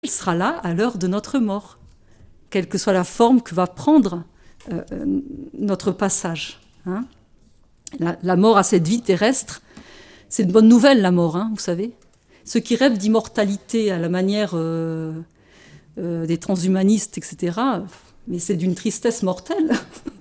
sera là à l'heure de notre mort, quelle que soit la forme que va prendre notre passage. Hein. La mort à cette vie terrestre, c'est une bonne nouvelle, la mort, hein, vous savez. Ceux qui rêvent d'immortalité à la manière des transhumanistes, etc., mais c'est d'une tristesse mortelle.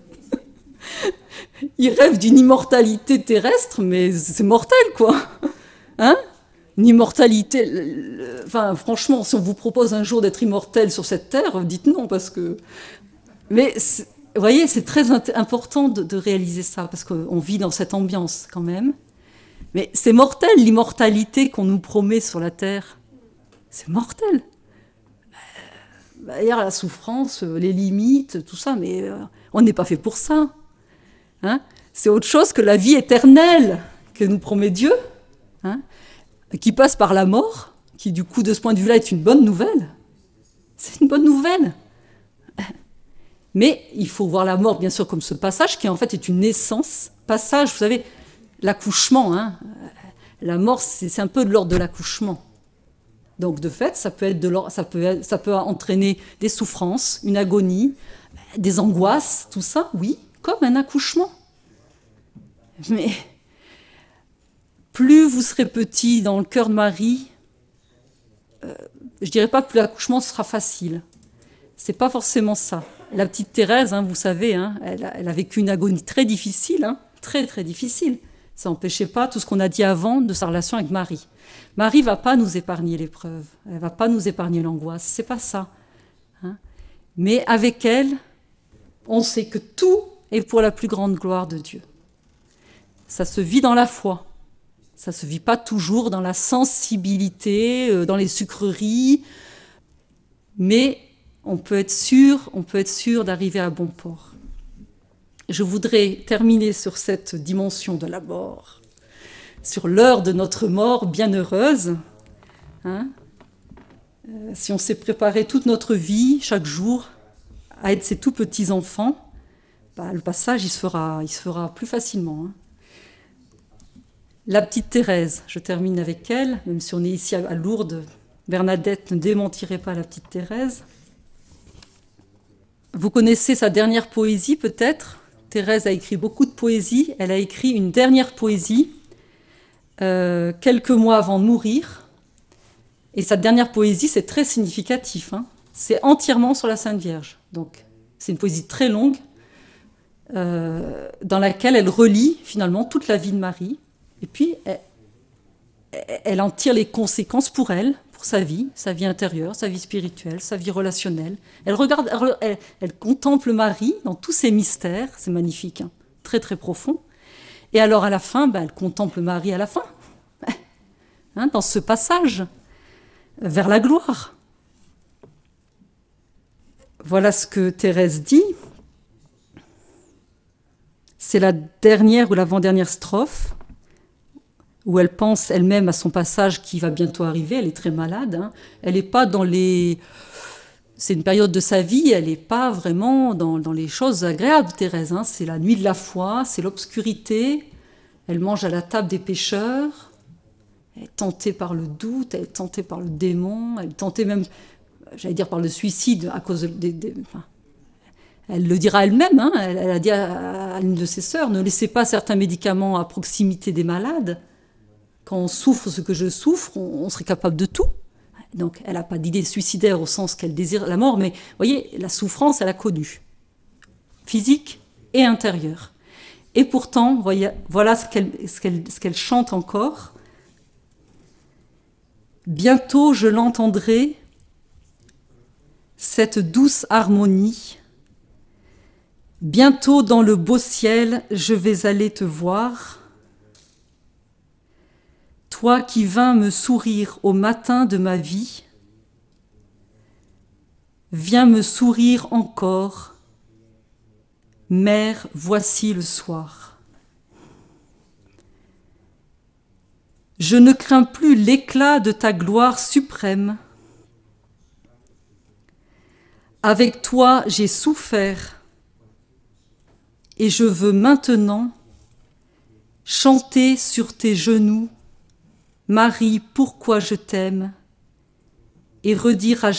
Ils rêvent d'une immortalité terrestre, mais c'est mortel, quoi. Hein? Une immortalité... Enfin, franchement, si on vous propose un jour d'être immortel sur cette terre, dites non, parce que... Mais, vous voyez, c'est très important de réaliser ça, parce qu'on vit dans cette ambiance, quand même. Mais c'est mortel, l'immortalité qu'on nous promet sur la terre. C'est mortel. D'ailleurs, la souffrance, les limites, tout ça, mais on n'est pas fait pour ça. Hein, c'est autre chose que la vie éternelle que nous promet Dieu, hein, qui passe par la mort, qui du coup de ce point de vue-là est une bonne nouvelle. C'est une bonne nouvelle. Mais il faut voir la mort bien sûr comme ce passage qui en fait est une naissance, passage, vous savez, l'accouchement, hein, la mort c'est un peu de l'ordre de l'accouchement. Donc de fait ça peut entraîner des souffrances, une agonie, des angoisses, tout ça, oui. Comme un accouchement. Mais plus vous serez petit dans le cœur de Marie, je dirais pas que plus l'accouchement sera facile. C'est pas forcément ça. La petite Thérèse, hein, vous savez, hein, elle a vécu une agonie très difficile, hein, très très difficile. Ça n'empêchait pas tout ce qu'on a dit avant de sa relation avec Marie. Marie va pas nous épargner l'épreuve, elle va pas nous épargner l'angoisse, c'est pas ça. Hein. Mais avec elle, on sait que tout et pour la plus grande gloire de Dieu. Ça se vit dans la foi. Ça ne se vit pas toujours dans la sensibilité, dans les sucreries, mais on peut être sûr d'arriver à bon port. Je voudrais terminer sur cette dimension de la mort, sur l'heure de notre mort bienheureuse. Hein, si on s'est préparé toute notre vie, chaque jour, à être ces tout petits enfants, le passage, il se fera plus facilement. Hein. La petite Thérèse, je termine avec elle, même si on est ici à Lourdes, Bernadette ne démentirait pas la petite Thérèse. Vous connaissez sa dernière poésie, peut-être. Thérèse a écrit beaucoup de poésie. Elle a écrit une dernière poésie quelques mois avant de mourir. Et sa dernière poésie, c'est très significatif. Hein. C'est entièrement sur la Sainte Vierge. Donc, c'est une poésie très longue. Dans laquelle elle relie finalement toute la vie de Marie, et puis elle en tire les conséquences pour elle, pour sa vie intérieure, sa vie spirituelle, sa vie relationnelle. Elle contemple Marie dans tous ses mystères, c'est magnifique, hein, très très profond. Et alors à la fin, elle contemple Marie à la fin, hein, dans ce passage vers la gloire. Voilà ce que Thérèse dit. C'est la dernière ou l'avant-dernière strophe où elle pense elle-même à son passage qui va bientôt arriver. Elle est très malade. Hein. Elle n'est pas dans les... C'est une période de sa vie, elle n'est pas vraiment dans les choses agréables, Thérèse. Hein. C'est la nuit de la foi, c'est l'obscurité. Elle mange à la table des pécheurs. Elle est tentée par le doute, elle est tentée par le démon, elle est tentée même, j'allais dire, par le suicide à cause elle le dira elle-même, hein, elle a dit à une de ses sœurs, ne laissez pas certains médicaments à proximité des malades. Quand on souffre ce que je souffre, on serait capable de tout. Donc elle n'a pas d'idée suicidaire au sens qu'elle désire la mort, mais vous voyez, la souffrance, elle a connu, physique et intérieure. Et pourtant, voilà ce qu'elle chante encore. Bientôt je l'entendrai, cette douce harmonie. Bientôt dans le beau ciel, je vais aller te voir. Toi qui vins me sourire au matin de ma vie, viens me sourire encore. Mère, voici le soir. Je ne crains plus l'éclat de ta gloire suprême. Avec toi, j'ai souffert. Et je veux maintenant chanter sur tes genoux, Marie, pourquoi je t'aime, et redire à